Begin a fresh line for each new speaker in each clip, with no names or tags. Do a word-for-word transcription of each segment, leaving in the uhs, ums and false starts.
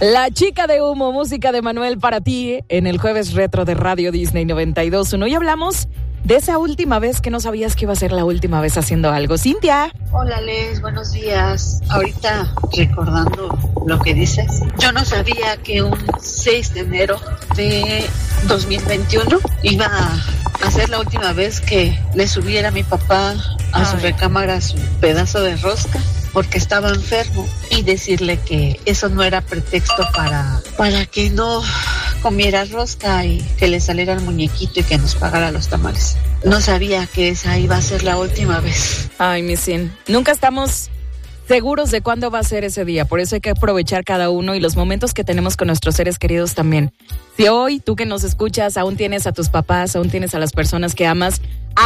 La chica de humo, música de Manuel para ti en el jueves retro de Radio Disney noventa y dos punto uno. Hoy hablamos de esa última vez que no sabías que iba a ser la última vez haciendo algo. Cintia.
Hola, Les, buenos días. Ahorita recordando lo que dices, yo no sabía que un seis de enero de dos mil veintiuno iba a ser la última vez que le subiera a mi papá a Ay. su recámara su pedazo de rosca, porque estaba enfermo, y decirle que eso no era pretexto para, para que no comiera rosca y que le saliera el muñequito y que nos pagara los tamales. No sabía que esa iba a ser la última vez.
Ay, mi Sin, nunca estamos seguros de cuándo va a ser ese día, por eso hay que aprovechar cada uno y los momentos que tenemos con nuestros seres queridos también. Si hoy, tú que nos escuchas, aún tienes a tus papás, aún tienes a las personas que amas,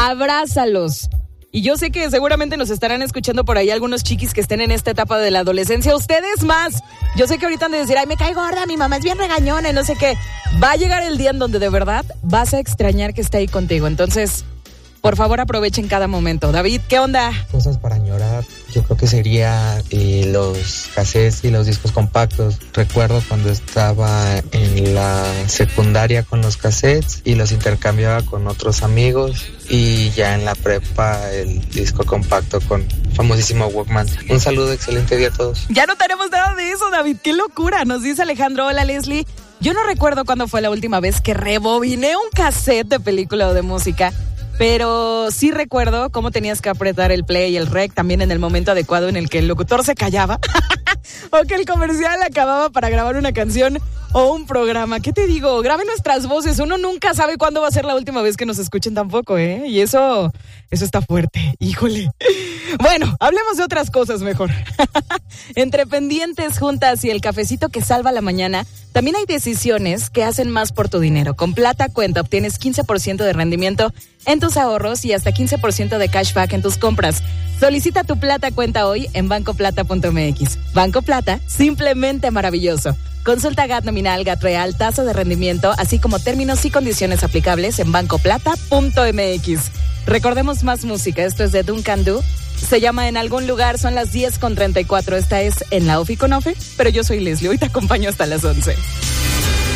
abrázalos. Y yo sé que seguramente nos estarán escuchando por ahí algunos chiquis que estén en esta etapa de la adolescencia. Ustedes más. Yo sé que ahorita han de decir, ay, me cae gorda, mi mamá es bien regañona y no sé qué. Va a llegar el día en donde de verdad vas a extrañar que esté ahí contigo. Entonces, por favor, aprovechen cada momento. David, ¿qué onda?
Cosas para añorar. Yo creo que sería eh, los cassettes y los discos compactos. Recuerdo cuando estaba en la secundaria con los cassettes y los intercambiaba con otros amigos, y ya en la prepa el disco compacto con el famosísimo Walkman. Un saludo, excelente día a todos.
Ya no tenemos nada de eso, David. ¡Qué locura! Nos dice Alejandro. Hola, Leslie. Yo no recuerdo cuándo fue la última vez que rebobiné un cassette de película o de música, pero sí recuerdo cómo tenías que apretar el play y el rec también en el momento adecuado en el que el locutor se callaba o que el comercial acababa para grabar una canción o un programa. ¿Qué te digo? Graben nuestras voces. Uno nunca sabe cuándo va a ser la última vez que nos escuchen tampoco, ¿eh? Y eso, eso está fuerte. Híjole. Bueno, hablemos de otras cosas mejor. Entre pendientes, juntas y el cafecito que salva la mañana, también hay decisiones que hacen más por tu dinero. Con Plata Cuenta obtienes quince por ciento de rendimiento en tus ahorros y hasta quince por ciento de cashback en tus compras. Solicita tu Plata Cuenta hoy en banco plata punto m x. Banco Plata, simplemente maravilloso. Consulta G A T nominal, G A T real, tasa de rendimiento, así como términos y condiciones aplicables en banco plata punto m x. Recordemos más música. Esto es de Duncan Du. Se llama En algún lugar. Son las diez con treinta y cuatro. Esta es En la Ofi con Ofe. Pero yo soy Leslie. Hoy te acompaño hasta las once.